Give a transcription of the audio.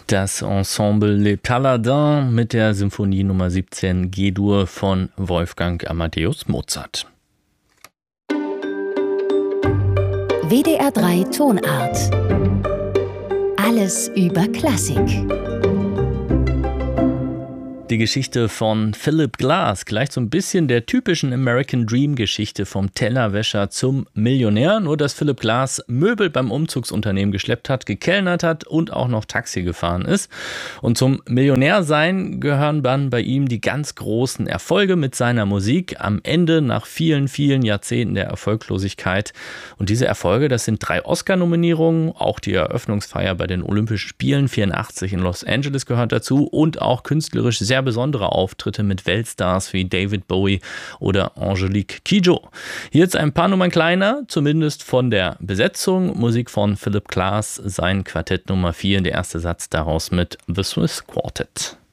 Das Ensemble Les Paladins mit der Symphonie Nummer 17 G-Dur von Wolfgang Amadeus Mozart. WDR 3 Tonart. Alles über Klassik. Die Geschichte von Philip Glass gleicht so ein bisschen der typischen American Dream Geschichte vom Tellerwäscher zum Millionär, nur dass Philip Glass Möbel beim Umzugsunternehmen geschleppt hat, gekellnert hat und auch noch Taxi gefahren ist. Und zum Millionärsein gehören dann bei ihm die ganz großen Erfolge mit seiner Musik am Ende nach vielen, vielen Jahrzehnten der Erfolglosigkeit. Und diese Erfolge, das sind 3 Oscar-Nominierungen, auch die Eröffnungsfeier bei den Olympischen Spielen 84 in Los Angeles gehört dazu und auch künstlerisch sehr besondere Auftritte mit Weltstars wie David Bowie oder Angelique Kidjo. Hier jetzt ein paar Nummern kleiner, zumindest von der Besetzung. Musik von Philip Glass, sein Quartett Nummer 4, der erste Satz daraus mit The Swiss Quartet.